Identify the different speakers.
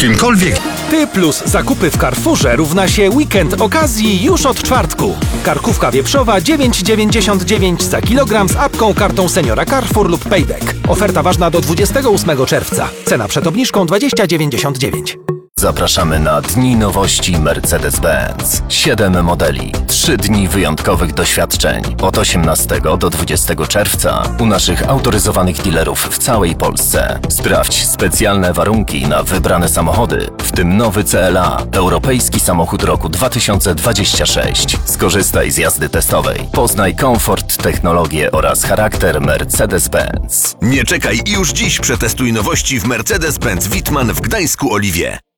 Speaker 1: kimkolwiek.
Speaker 2: Ty plus zakupy w Carrefourze równa się weekend okazji już od czwartku. Karkówka wieprzowa 9,99 za kilogram z apką, kartą Seniora Carrefour lub Payback. Oferta ważna do 28 czerwca. Cena przed obniżką 20,99.
Speaker 3: Zapraszamy na Dni Nowości Mercedes-Benz. 7 modeli, 3 dni wyjątkowych doświadczeń od 18 do 20 czerwca u naszych autoryzowanych dealerów w całej Polsce. Sprawdź specjalne warunki na wybrane samochody, w tym nowy CLA, europejski samochód roku 2026. Skorzystaj z jazdy testowej. Poznaj komfort, technologię oraz charakter Mercedes-Benz.
Speaker 4: Nie czekaj i już dziś przetestuj nowości w Mercedes-Benz Wittmann w Gdańsku Oliwie.